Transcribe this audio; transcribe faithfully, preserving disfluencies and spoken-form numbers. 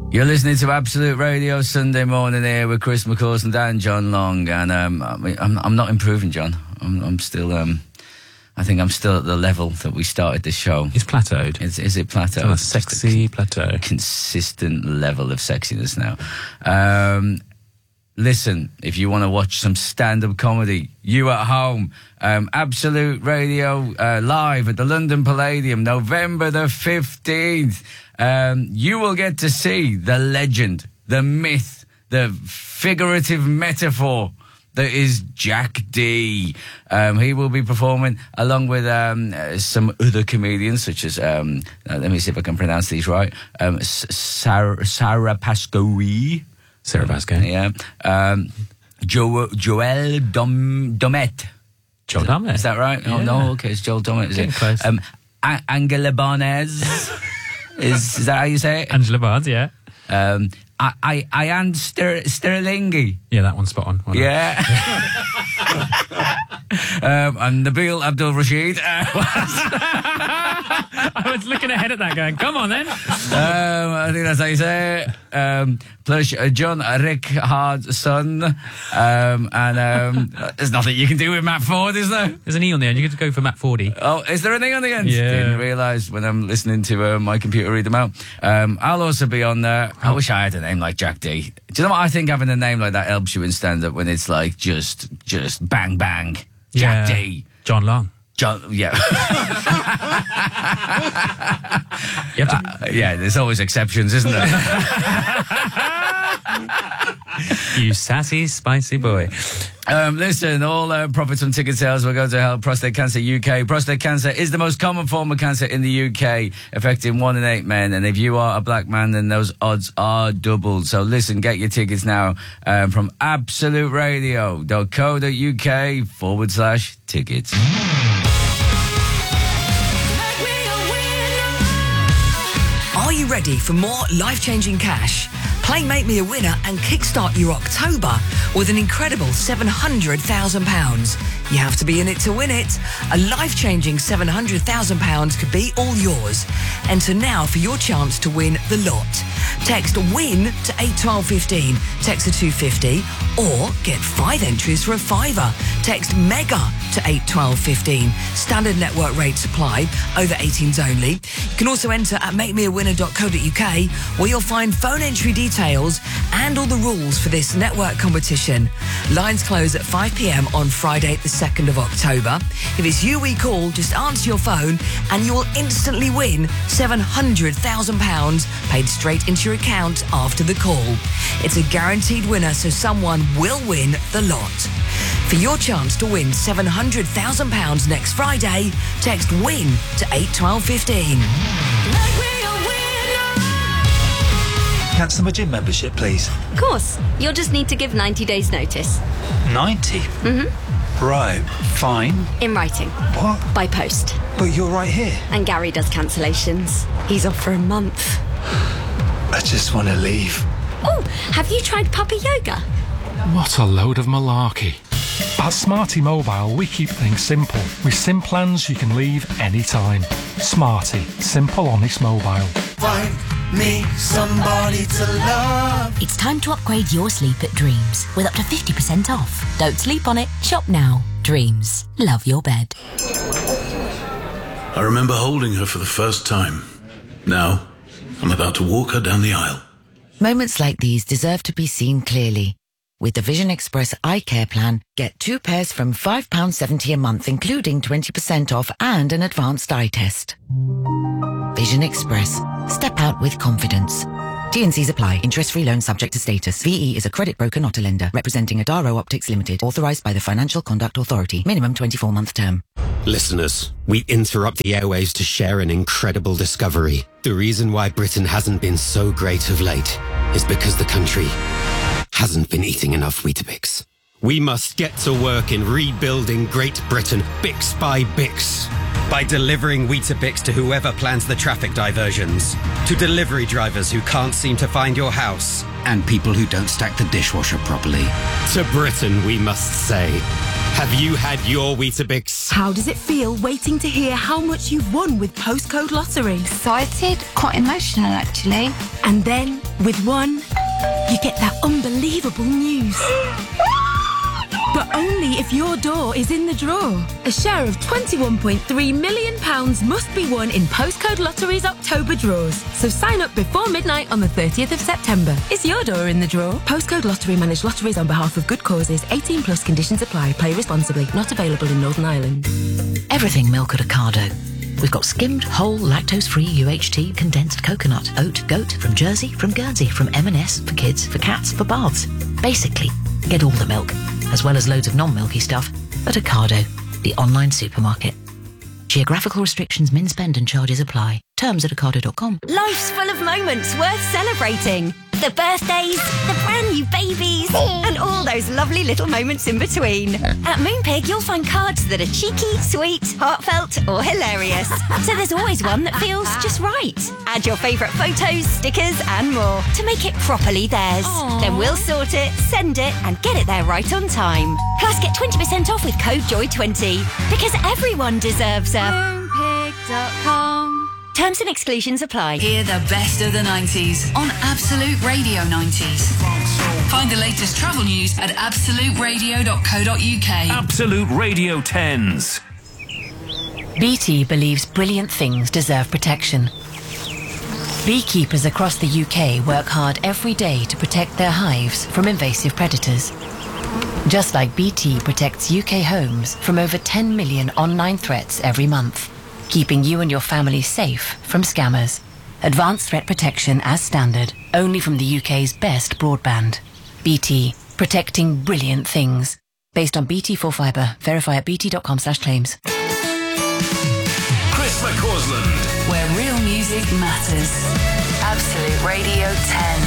You're listening to Absolute Radio Sunday morning here with Chris McCausland and John Long, and um, I mean, I'm, I'm not improving, John. I'm, I'm still, um, I think I'm still at the level that we started this show. It's plateaued. Is, is it plateaued? It's on a sexy a plateau. Consistent level of sexiness now. Um, listen, if you want to watch some stand-up comedy, you at home, um, Absolute Radio uh, live at the London Palladium, November the fifteenth. Um, you will get to see the legend, the myth, the figurative metaphor that is Jack D. Um, he will be performing along with um, uh, some other comedians, such as, um, uh, let me see if I can pronounce these right, um, Sarah, Sarah Pascoe. Sarah Pascoe. Yeah. Um, jo- Joel Dom- Domet. Joel Domet. Is that right? Yeah. Oh, no, okay, it's Joel Domet. Is Getting it? close. Um, A- Angela Barnes. is, is that how you say it? Angela Barnes, yeah. Um, I, I, I am Ster- Sterlingi. Yeah, that one's spot on. Well yeah. um, and Nabil Abdul Rashid. I was looking ahead at that going, come on then. um, I think that's how you say it. Um, plus uh, John Rickard's son. Um, and um, there's nothing you can do with Matt Ford, is there? There's an E on the end. You get to go for Matt Fordy. Oh, is there an E on the end? Yeah. Didn't realise when I'm listening to uh, my computer read them out. Um, I'll also be on there. I wish I had a name like Jack D. Do you know what I think having a name like that helps you in stand-up when it's like just, just bang, bang. Jack Yeah. D. John Long. John, yeah. You have to... uh, yeah, there's always exceptions, isn't there? You sassy, spicy boy. Um, listen, all uh, profits from ticket sales will go to help Prostate Cancer U K. Prostate cancer is the most common form of cancer in the U K, affecting one in eight men. And if you are a black man, then those odds are doubled. So listen, get your tickets now um, from absoluteradio.co.uk forward slash tickets. Are you ready for more life-changing cash? Play Make Me a Winner and kickstart your October with an incredible seven hundred thousand pounds. You have to be in it to win it. A life-changing seven hundred thousand pounds could be all yours. Enter now for your chance to win the lot. Text WIN to eight twelve fifteen. Text to two fifty or get five entries for a fiver. Text MEGA to eight twelve fifteen. Standard network rates apply. Over eighteens only. You can also enter at make me a winner dot co dot uk where you'll find phone entry details and all the rules for this network competition. Lines close at five p.m. on Friday the second of October. If it's you we call, just answer your phone and you will instantly win seven hundred thousand pounds paid straight into your account after the call. It's a guaranteed winner, so someone will win the lot. For your chance to win seven hundred thousand pounds next Friday, text WIN to eight twelve fifteen. Cancel my gym membership, please. Of course. You'll just need to give ninety days notice. ninety? Mm-hmm. Right, fine. In writing. What? By post. But you're right here. And Gary does cancellations. He's off for a month. I just want to leave. Oh, have you tried puppy yoga? What a load of malarkey. At Smarty Mobile, we keep things simple. With SIM plans you can leave anytime. Smarty, simple, honest mobile. Find me somebody to love. It's time to upgrade your sleep at Dreams with up to fifty percent off. Don't sleep on it, shop now. Dreams. Love your bed. I remember holding her for the first time. Now, I'm about to walk her down the aisle. Moments like these deserve to be seen clearly. With the Vision Express Eye Care Plan, get two pairs from five pounds seventy a month, including twenty percent off and an advanced eye test. Vision Express. Step out with confidence. T and C's apply. Interest-free loan subject to status. V E is a credit broker, not a lender. Representing Adaro Optics Limited. Authorized by the Financial Conduct Authority. Minimum twenty-four month term. Listeners, we interrupt the airwaves to share an incredible discovery. The reason why Britain hasn't been so great of late is because the country hasn't been eating enough Weetabix. We must get to work in rebuilding Great Britain, Bix by Bix. By delivering Weetabix to whoever plans the traffic diversions, to delivery drivers who can't seem to find your house, and people who don't stack the dishwasher properly. To Britain, we must say, Have you had your Weetabix? How does it feel waiting to hear how much you've won with Postcode Lottery? Excited, quite emotional actually. And then, with one, you get that unbelievable news. But only if your door is in the draw. A share of twenty-one point three million pounds must be won in Postcode Lottery's October draws. So sign up before midnight on the thirtieth of September. Is your door in the draw? Postcode Lottery manage lotteries on behalf of good causes. eighteen plus conditions apply. Play responsibly. Not available in Northern Ireland. Everything milk at Ocado. We've got skimmed, whole, lactose-free U H T, condensed coconut, oat, goat, from Jersey, from Guernsey, from M and S, for kids, for cats, for baths. Basically, get all the milk, as well as loads of non-milky stuff, at Ocado, the online supermarket. Geographical restrictions, min spend and charges apply. Terms at ocado dot com. Life's full of moments worth celebrating. The birthdays, the brand new babies, and all those lovely little moments in between. At Moonpig, you'll find cards that are cheeky, sweet, heartfelt, or hilarious. So there's always one that feels just right. Add your favourite photos, stickers, and more to make it properly theirs. Aww. Then we'll sort it, send it, and get it there right on time. Plus, get twenty percent off with code joy twenty. Because everyone deserves a moonpig dot com. Terms and exclusions apply. Hear the best of the nineties on Absolute Radio nineties. Find the latest travel news at absolute radio dot co dot uk. Absolute Radio tens. B T believes brilliant things deserve protection. Beekeepers across the U K work hard every day to protect their hives from invasive predators. Just like B T protects U K homes from over ten million online threats every month, keeping you and your family safe from scammers. Advanced threat protection as standard, only from the U K's best broadband. B T, protecting brilliant things. Based on B T four Fibre. Verify at bt dot com slash claims. Chris McCausland. Where real music matters. Absolute Radio ten.